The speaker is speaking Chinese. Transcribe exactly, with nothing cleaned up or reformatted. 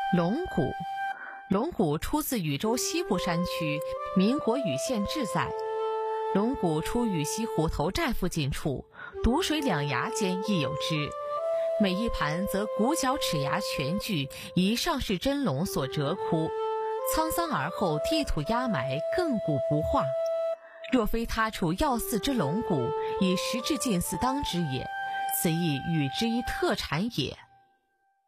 龙骨，龙骨出自禹州西部山区，民国禹县志载。龙骨出禹西虎头寨附近处，毒水两崖间亦有之。每一盘则骨角齿牙全具，以上是真龙所折窟，沧桑而后地土压埋，亘古不化。若非他处要祀之龙骨，以实质近似当之也，此亦禹之一特产也。